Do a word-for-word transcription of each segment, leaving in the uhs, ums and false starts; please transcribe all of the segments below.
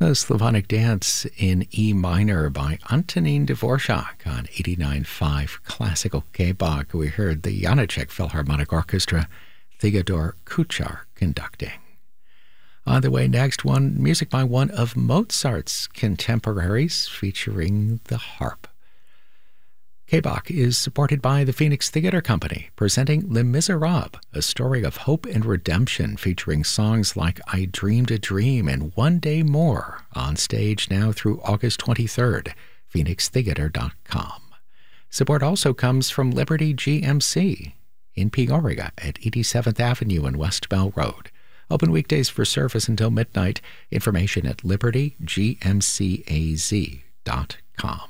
The Slavonic Dance in E minor by Antonín Dvorak on eighty-nine point five Classical K-Bach. We heard the Janáček Philharmonic Orchestra, Theodor Kuchar conducting. On the way next, one music by one of Mozart's contemporaries featuring the harp. K-Bach is supported by the Phoenix Theatre Company, presenting Les Miserables, a story of hope and redemption featuring songs like I Dreamed a Dream and One Day More, on stage now through August twenty-third, phoenix theater dot com. Support also comes from Liberty G M C in Peoria at eighty-seventh Avenue and West Bell Road. Open weekdays for service until midnight. Information at liberty g m c a z dot com.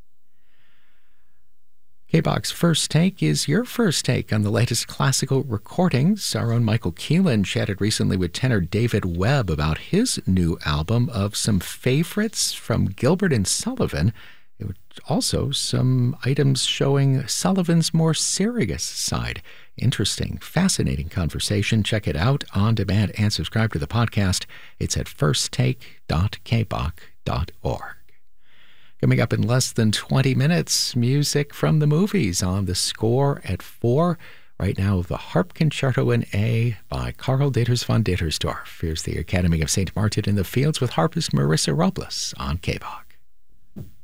K-Bach's First Take is your first take on the latest classical recordings. Our own Michael Keelan chatted recently with tenor David Webb about his new album of some favorites from Gilbert and Sullivan. It was also some items showing Sullivan's more serious side. Interesting, fascinating conversation. Check it out on demand and subscribe to the podcast. It's at first take dot k bach dot org. Coming up in less than twenty minutes, music from the movies on the score at four. Right now, the Harp Concerto in A by Karl Dieters von Dittersdorf. Here's the Academy of Saint Martin in the Fields with harpist Marissa Robles on K-Bach.